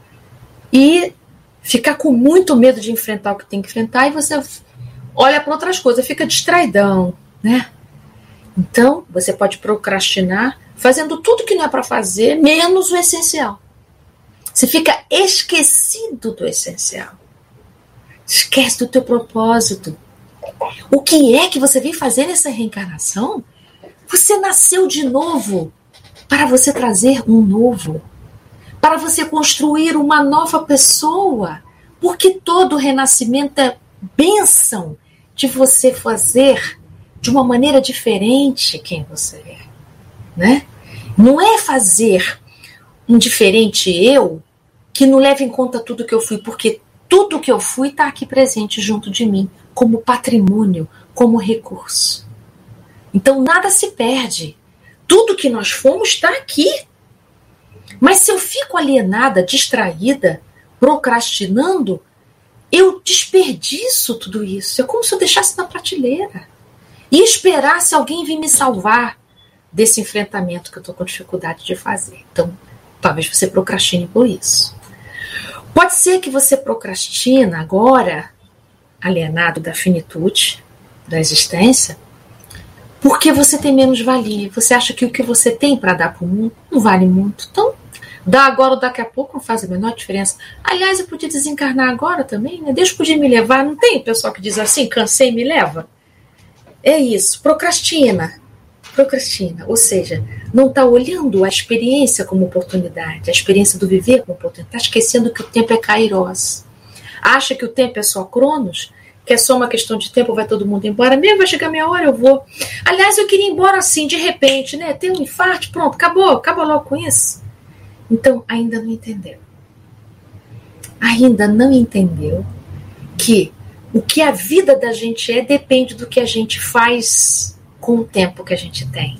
e ficar com muito medo de enfrentar o que tem que enfrentar, e você olha para outras coisas, fica distraidão, né? Então, você pode procrastinar fazendo tudo que não é para fazer, menos o essencial. Você fica esquecido do essencial. Esquece do teu propósito. O que é que você veio fazer nessa reencarnação? Você nasceu de novo para você trazer um novo, para você construir uma nova pessoa, porque todo renascimento é bênção de você fazer de uma maneira diferente quem você é, né? Não é fazer um diferente eu que não leva em conta tudo que eu fui, porque tudo que eu fui está aqui presente junto de mim, como patrimônio, como recurso. Então nada se perde. Tudo que nós fomos está aqui. Mas se eu fico alienada, distraída, procrastinando, eu desperdiço tudo isso. É como se eu deixasse na prateleira e esperasse alguém vir me salvar desse enfrentamento que eu estou com dificuldade de fazer. Então, talvez você procrastine por isso. Pode ser que você procrastina agora, alienado da finitude, da existência, porque você tem menos valia. Você acha que o que você tem para dar para o mundo não vale muito. Então, dá agora ou daqui a pouco não faz a menor diferença. Aliás, eu podia desencarnar agora também, né? Deus podia me levar. Não tem pessoal que diz assim, cansei e me leva? É isso, procrastina. Procrastina, ou seja, não está olhando a experiência como oportunidade, a experiência do viver como oportunidade, está esquecendo que o tempo é kairos. Acha que o tempo é só cronos, que é só uma questão de tempo, vai todo mundo embora, mesmo vai chegar minha hora, eu vou. Aliás, eu queria ir embora assim, de repente, né? Tem um infarto, pronto, acabou, acabou logo com isso. Então, ainda não entendeu. Ainda não entendeu que o que a vida da gente é depende do que a gente faz com o tempo que a gente tem.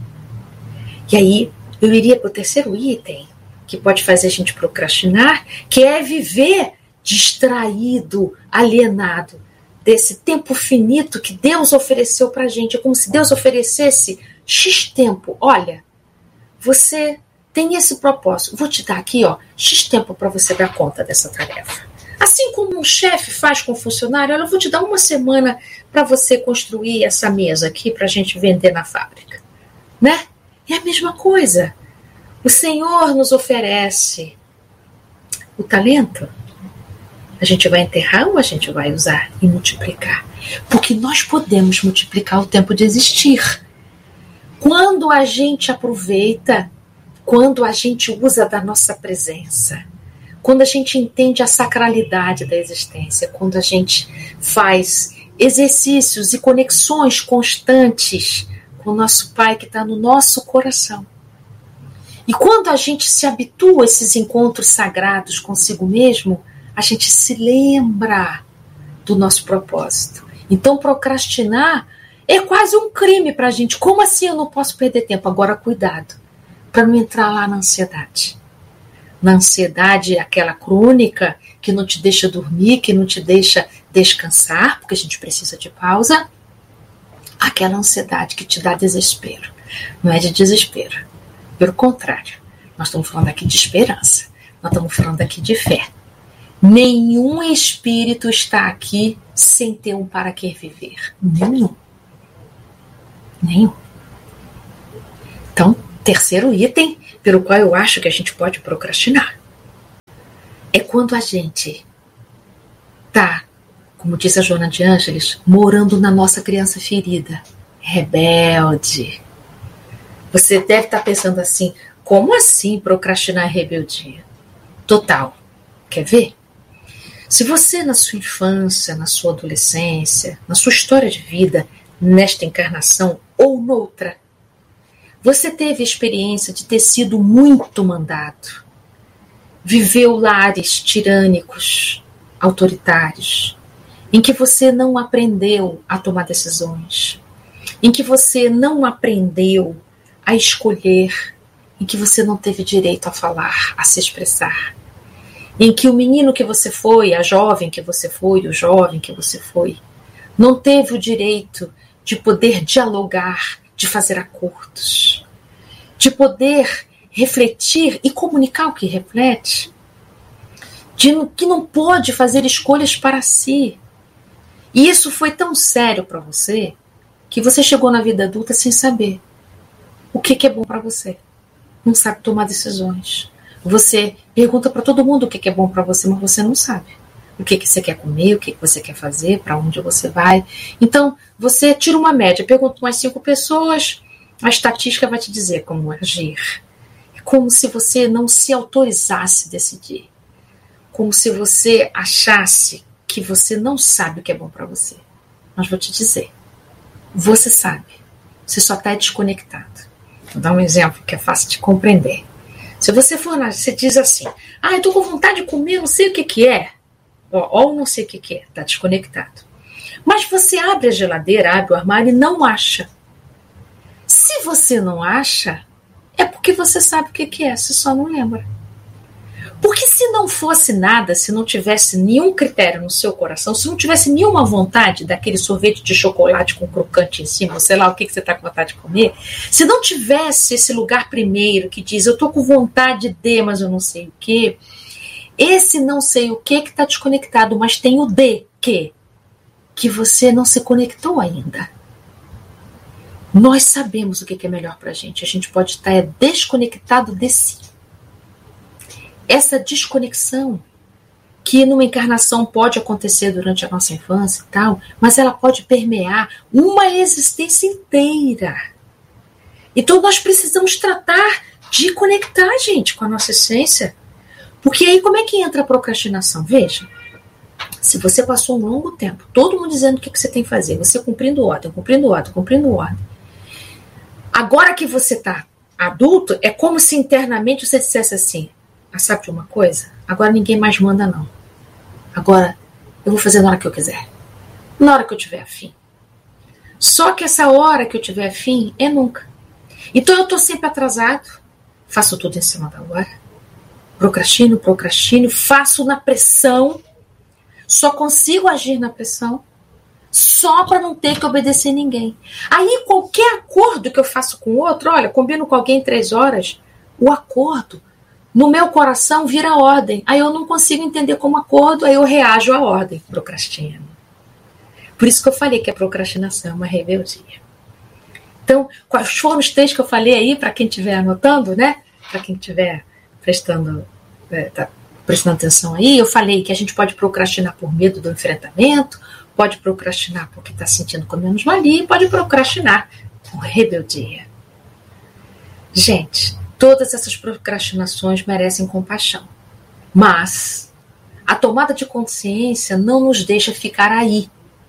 E aí, eu iria para o terceiro item, que pode fazer a gente procrastinar, que é viver distraído, alienado desse tempo finito que Deus ofereceu para a gente. É como se Deus oferecesse X tempo. Olha, você tem esse propósito. Vou te dar aqui, ó, X tempo para você dar conta dessa tarefa. Assim como um chefe faz com um funcionário, olha, eu vou te dar uma semana para você construir essa mesa aqui para a gente vender na fábrica. Né? É a mesma coisa. O Senhor nos oferece o talento. A gente vai enterrar ou a gente vai usar e multiplicar? Porque nós podemos multiplicar o tempo de existir. Quando a gente aproveita, quando a gente usa da nossa presença, quando a gente entende a sacralidade da existência, quando a gente faz exercícios e conexões constantes com o nosso Pai que está no nosso coração. E quando a gente se habitua a esses encontros sagrados consigo mesmo, a gente se lembra do nosso propósito. Então, procrastinar é quase um crime para a gente. Como assim eu não posso perder tempo? Agora, cuidado, para não entrar lá na ansiedade. Na ansiedade, aquela crônica que não te deixa dormir, que não te deixa descansar, porque a gente precisa de pausa. Aquela ansiedade que te dá desespero. Não é de desespero. Pelo contrário, nós estamos falando aqui de esperança. Nós estamos falando aqui de fé. Nenhum espírito está aqui sem ter um para que viver. Nenhum. Nenhum. Então, terceiro item, pelo qual eu acho que a gente pode procrastinar, é quando a gente está, como diz a Joana de Ângeles, morando na nossa criança ferida, rebelde. Você deve estar pensando assim, como assim procrastinar rebeldia? Total. Quer ver? Se você, na sua infância, na sua adolescência, na sua história de vida, nesta encarnação ou noutra, você teve a experiência de ter sido muito mandado, viveu lares tirânicos, autoritários, em que você não aprendeu a tomar decisões, em que você não aprendeu a escolher, em que você não teve direito a falar, a se expressar, em que o menino que você foi, a jovem que você foi, o jovem que você foi, não teve o direito de poder dialogar, de fazer acordos, de poder refletir e comunicar o que reflete, de que não pode fazer escolhas para si. E isso foi tão sério para você que você chegou na vida adulta sem saber o que, que é bom para você. Não sabe tomar decisões. Você pergunta para todo mundo o que, que é bom para você, mas você não sabe. O que, que você quer comer, o que, que você quer fazer, para onde você vai. Então, você tira uma média, pergunta umas cinco pessoas, a estatística vai te dizer como agir. É como se você não se autorizasse a decidir. Como se você achasse que você não sabe o que é bom para você. Mas vou te dizer, você sabe. Você só está desconectado. Vou dar um exemplo que é fácil de compreender. Se você for lá, você diz assim, ah, eu estou com vontade de comer, não sei o que, que é. Ó, ou não sei o que, que é, está desconectado. Mas você abre a geladeira, abre o armário e não acha. Se você não acha, é porque você sabe o que, que é, você só não lembra. Porque se não fosse nada, se não tivesse nenhum critério no seu coração, se não tivesse nenhuma vontade daquele sorvete de chocolate com crocante em cima, ou sei lá o que, que você está com vontade de comer, se não tivesse esse lugar primeiro que diz, eu estou com vontade de, mas eu não sei o que, esse não sei o que que está desconectado, mas tem o de que, que você não se conectou ainda. Nós sabemos o que, que é melhor para a gente, a gente pode estar é, desconectado de si. Essa desconexão, que numa encarnação pode acontecer durante a nossa infância e tal, mas ela pode permear uma existência inteira. Então nós precisamos tratar de conectar, gente, com a nossa essência. Porque aí como é que entra a procrastinação? Veja, se você passou um longo tempo, todo mundo dizendo o que você tem que fazer, você cumprindo ordem, cumprindo ordem, cumprindo ordem. Agora que você está adulto, é como se internamente você dissesse assim, ah, sabe de uma coisa? Agora ninguém mais manda, não. Agora eu vou fazer na hora que eu quiser. Na hora que eu tiver afim. Só que essa hora que eu tiver afim é nunca. Então eu estou sempre atrasado. Faço tudo em cima da hora. Procrastino, procrastino. Faço na pressão. Só consigo agir na pressão. Só para não ter que obedecer ninguém. Aí qualquer acordo que eu faço com o outro, olha, combino com alguém em três horas, o acordo no meu coração vira ordem. Aí eu não consigo entender como acordo, aí eu reajo à ordem. Procrastino. Por isso que eu falei que a procrastinação é uma rebeldia. Então, quais foram os três que eu falei aí, para quem estiver anotando, né? Para quem estiver prestando, é, tá prestando atenção aí, eu falei que a gente pode procrastinar por medo do enfrentamento, pode procrastinar porque está sentindo com menos valia, e pode procrastinar por rebeldia. Gente, todas essas procrastinações merecem compaixão. Mas a tomada de consciência não nos deixa ficar aí.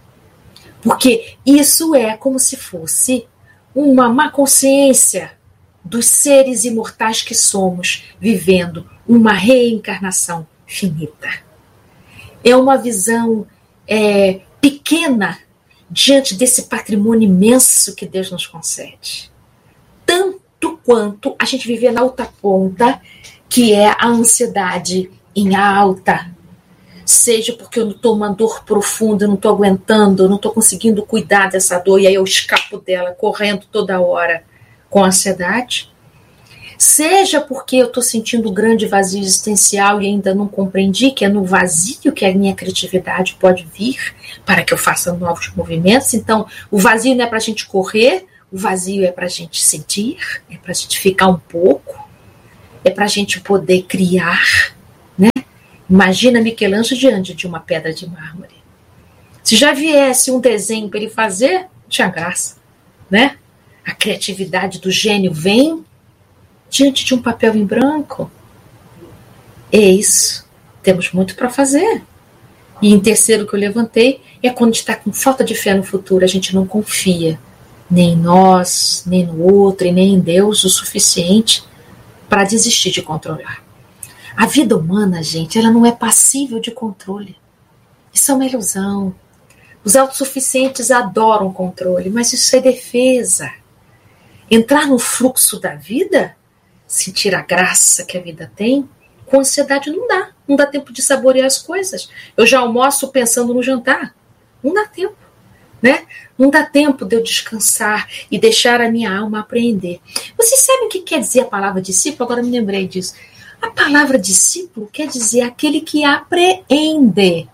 Porque isso é como se fosse uma má consciência dos seres imortais que somos, vivendo uma reencarnação finita. É uma visão é, pequena diante desse patrimônio imenso que Deus nos concede. Tanto quanto a gente viver na outra ponta, que é a ansiedade em alta. Seja porque eu estou uma dor profunda, eu não estou aguentando, eu não estou conseguindo cuidar dessa dor, e aí eu escapo dela, correndo toda hora com ansiedade. seja porque eu estou sentindo um grande vazio existencial e ainda não compreendi que é no vazio que a minha criatividade pode vir para que eu faça novos movimentos. Então, o vazio não é para a gente correr, o vazio é para a gente sentir, é para a gente ficar um pouco, é para a gente poder criar, né? Imagina Michelangelo diante de uma pedra de mármore. Se já viesse um desenho para ele fazer, tinha graça, né? A criatividade do gênio vem diante de um papel em branco. É isso. Temos muito para fazer. E em terceiro que eu levantei, é quando a gente está com falta de fé no futuro, a gente não confia nem em nós, nem no outro, e nem em Deus o suficiente para desistir de controlar. A vida humana, gente, ela não é passível de controle. Isso é uma ilusão. Os autossuficientes adoram controle, mas isso é defesa. Entrar no fluxo da vida, sentir a graça que a vida tem, com ansiedade não dá. Não dá tempo de saborear as coisas. Eu já almoço pensando no jantar. Não dá tempo, né? Não dá tempo de eu descansar e deixar a minha alma apreender. Vocês sabem o que quer dizer a palavra discípulo? Agora me lembrei disso. A palavra discípulo quer dizer aquele que apreende.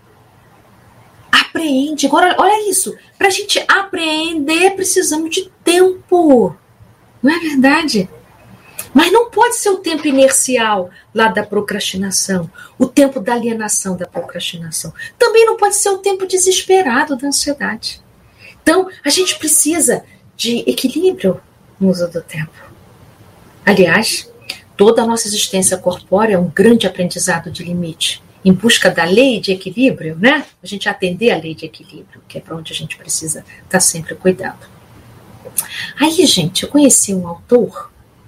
Apreende. Agora, olha isso. Para a gente apreender, precisamos de tempo. Não é verdade? Mas não pode ser o tempo inercial lá da procrastinação, o tempo da alienação da procrastinação. Também não pode ser o tempo desesperado da ansiedade. Então, a gente precisa de equilíbrio no uso do tempo. Aliás, toda a nossa existência corpórea é um grande aprendizado de limite, em busca da lei de equilíbrio, né? A gente atender a lei de equilíbrio, que é para onde a gente precisa estar sempre cuidado. Aí, gente, eu conheci um autor,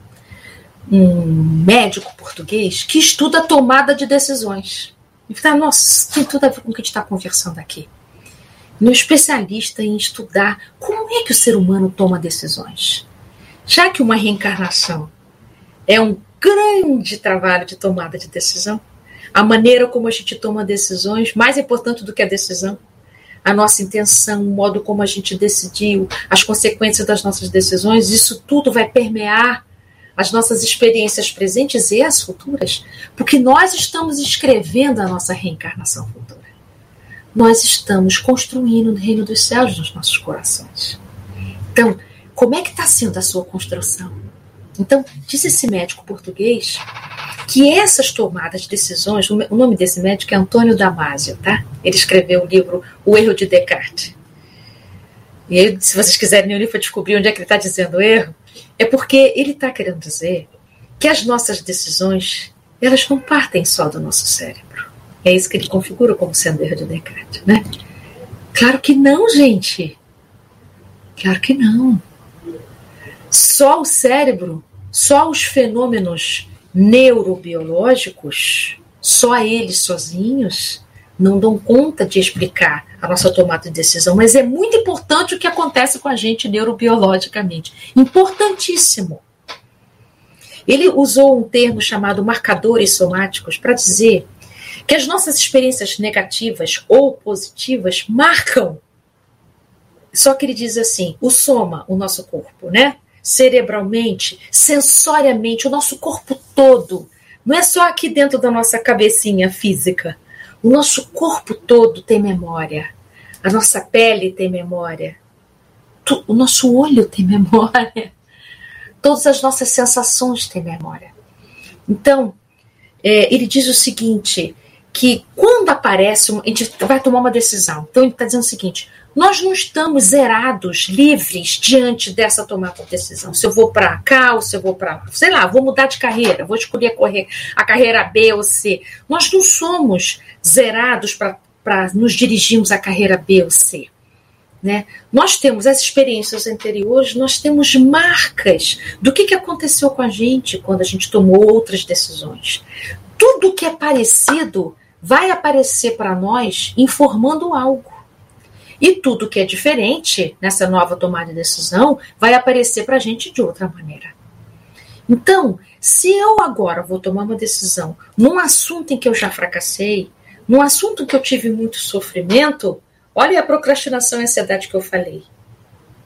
um médico português que estuda a tomada de decisões. E fala, nossa, isso tem tudo a ver com o que a gente está conversando aqui. Um especialista em estudar como é que o ser humano toma decisões. Já que uma reencarnação é um grande trabalho de tomada de decisão, a maneira como a gente toma decisões, mais importante do que a decisão, a nossa intenção, o modo como a gente decidiu, as consequências das nossas decisões, isso tudo vai permear as nossas experiências presentes e as futuras, porque nós estamos escrevendo a nossa reencarnação futura. Nós estamos construindo o reino dos céus nos nossos corações. Então, como é que está sendo a sua construção? Então, diz esse médico português que essas tomadas de decisões, o nome desse médico é Antônio Damasio, tá? Ele escreveu o livro O Erro de Descartes. E aí, se vocês quiserem ler o livro para descobrir onde é que ele está dizendo o erro, é porque ele está querendo dizer que as nossas decisões, elas não partem só do nosso cérebro. É isso que ele configura como sendo o erro de Descartes, né? Claro que não, gente. Claro que não. Só o cérebro, só os fenômenos neurobiológicos, só eles sozinhos não dão conta de explicar a nossa tomada de decisão, mas é muito importante o que acontece com a gente neurobiologicamente. Importantíssimo. Ele usou um termo chamado marcadores somáticos para dizer que as nossas experiências negativas ou positivas marcam. Só que ele diz assim, o soma, o nosso corpo, né? Cerebralmente, sensoriamente, o nosso corpo todo. Não é só aqui dentro da nossa cabecinha física. O nosso corpo todo tem memória. A nossa pele tem memória. O nosso olho tem memória. Todas as nossas sensações têm memória. Então, é, ele diz o seguinte, que quando aparece, uma, a gente vai tomar uma decisão. Então, ele está dizendo o seguinte, nós não estamos zerados, livres, diante dessa tomada de decisão. Se eu vou para cá ou se eu vou para lá. Sei lá, vou mudar de carreira, vou escolher a, correr, a carreira B ou C. Nós não somos zerados para nos dirigirmos à carreira B ou C. Né? Nós temos as experiências anteriores, nós temos marcas do que, que aconteceu com a gente quando a gente tomou outras decisões. Tudo que é parecido vai aparecer para nós informando algo. E tudo que é diferente nessa nova tomada de decisão vai aparecer para a gente de outra maneira. Então, se eu agora vou tomar uma decisão num assunto em que eu já fracassei, num assunto em que eu tive muito sofrimento, olha a procrastinação e a ansiedade que eu falei.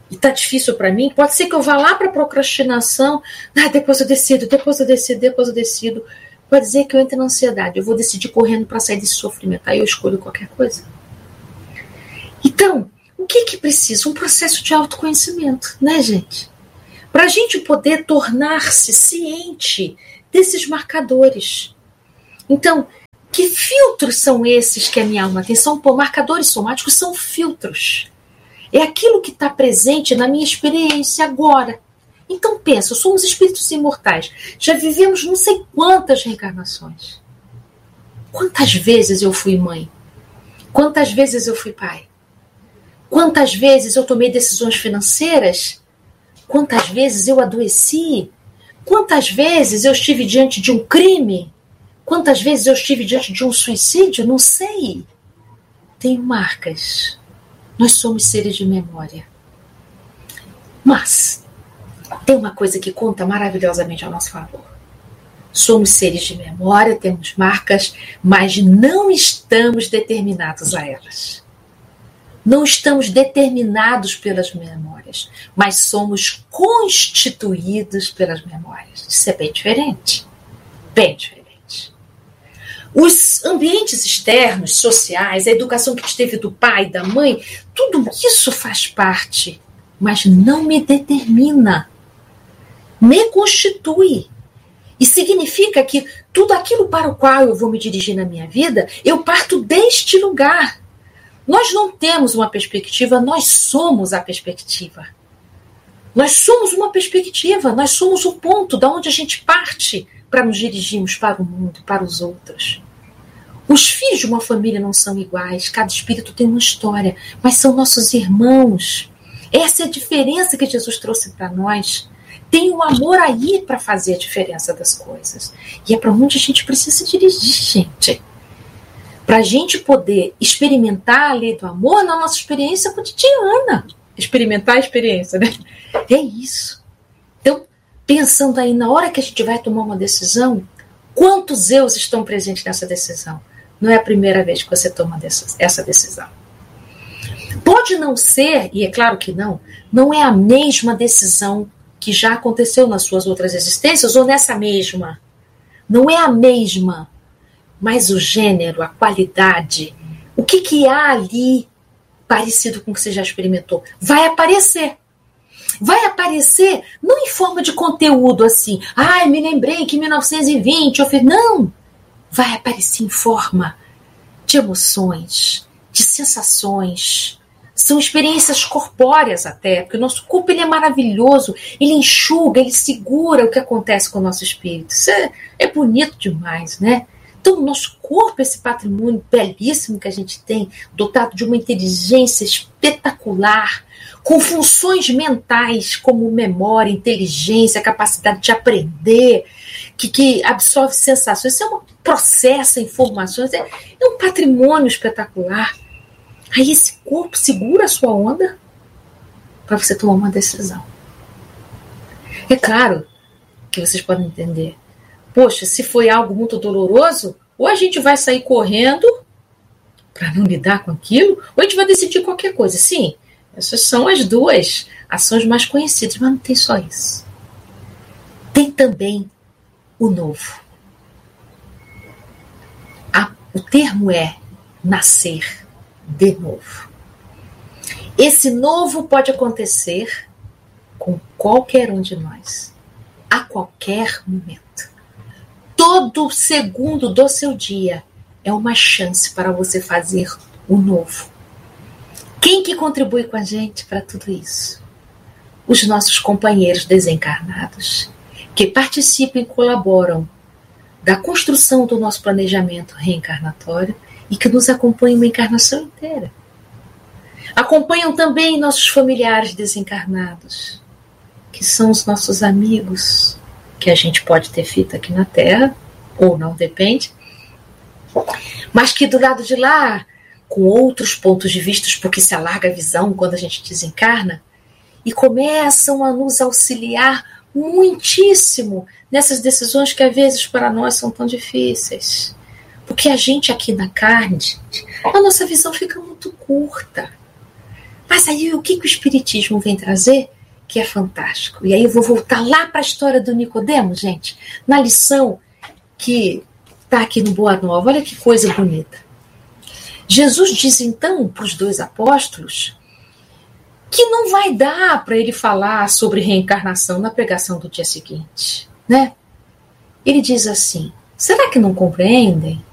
e está difícil para mim, pode ser que eu vá lá para a procrastinação, ah, depois eu decido, depois eu decido, depois eu decido. Pode dizer que eu entre na ansiedade, eu vou decidir correndo para sair desse sofrimento, aí eu escolho qualquer coisa. Então, o que que precisa? Um processo de autoconhecimento, né, gente? Para a gente poder tornar-se ciente desses marcadores. Então, que filtros são esses que a minha alma tem? São, pô, marcadores somáticos são filtros. É aquilo que está presente na minha experiência agora. Então pensa, somos espíritos imortais. Já vivemos não sei quantas reencarnações. Quantas vezes eu fui mãe? Quantas vezes eu fui pai? Quantas vezes eu tomei decisões financeiras? Quantas vezes eu adoeci? Quantas vezes eu estive diante de um crime? Quantas vezes eu estive diante de um suicídio? Não sei. Tenho marcas. Nós somos seres de memória. Mas tem uma coisa que conta maravilhosamente ao nosso favor. Somos seres de memória, temos marcas, mas não estamos determinados a elas. Não estamos determinados pelas memórias, mas somos constituídos pelas memórias. Isso é bem diferente. Bem diferente. Os ambientes externos, sociais, a educação que teve do pai, da mãe, tudo isso faz parte, mas não me determina. Me constitui. E significa que tudo aquilo para o qual eu vou me dirigir na minha vida, eu parto deste lugar. Nós não temos uma perspectiva, nós somos a perspectiva. Nós somos uma perspectiva, nós somos o ponto da onde a gente parte para nos dirigirmos para o mundo, para os outros. Os filhos de uma família não são iguais, cada espírito tem uma história, mas são nossos irmãos. Essa é a diferença que Jesus trouxe para nós. Tem o amor aí para fazer a diferença das coisas. E é para onde a gente precisa se dirigir, gente. Para a gente poder experimentar a lei do amor na nossa experiência cotidiana. Experimentar a experiência, né? É isso. Então, pensando aí na hora que a gente vai tomar uma decisão, quantos eus estão presentes nessa decisão? Não é a primeira vez que você toma essa decisão. Pode não ser, e é claro que não, não é a mesma decisão que já aconteceu nas suas outras existências ou nessa mesma. Não é a mesma, mas o gênero, a qualidade, o que, que há ali parecido com o que você já experimentou, vai aparecer. Vai aparecer não em forma de conteúdo assim, ai, me lembrei que em mil novecentos e vinte eu fiz. Não! Vai aparecer em forma de emoções, de sensações. São experiências corpóreas até, porque o nosso corpo ele é maravilhoso, ele enxuga, ele segura o que acontece com o nosso espírito. Isso é, é bonito demais, né? Então, o nosso corpo, esse patrimônio belíssimo que a gente tem, dotado de uma inteligência espetacular, com funções mentais como memória, inteligência, capacidade de aprender, que, que absorve sensações, isso é um processo, informações, é, é um patrimônio espetacular. Aí esse corpo segura a sua onda para você tomar uma decisão. É claro que vocês podem entender. Poxa, se foi algo muito doloroso, ou a gente vai sair correndo para não lidar com aquilo, ou a gente vai decidir qualquer coisa. Sim, essas são as duas ações mais conhecidas, mas não tem só isso. Tem também o novo. A, o termo é nascer de novo. Esse novo pode acontecer com qualquer um de nós, a qualquer momento. Todo segundo do seu dia é uma chance para você fazer o novo. Quem que contribui com a gente para tudo isso? Os nossos companheiros desencarnados, que participam e colaboram da construção do nosso planejamento reencarnatório e que nos acompanham uma encarnação inteira. Acompanham também nossos familiares desencarnados, que são os nossos amigos, que a gente pode ter feito aqui na Terra, ou não, depende, mas que do lado de lá, com outros pontos de vista, porque se alarga a visão quando a gente desencarna, e começam a nos auxiliar muitíssimo nessas decisões que às vezes para nós são tão difíceis. Porque a gente aqui na carne, gente, a nossa visão fica muito curta. Mas aí o que, que o Espiritismo vem trazer? Que é fantástico. E aí eu vou voltar lá para a história do Nicodemo, gente, na lição que está aqui no Boa Nova. Olha que coisa bonita. Jesus diz então para os dois apóstolos que não vai dar para ele falar sobre reencarnação na pregação do dia seguinte, né? Ele diz assim: será que não compreendem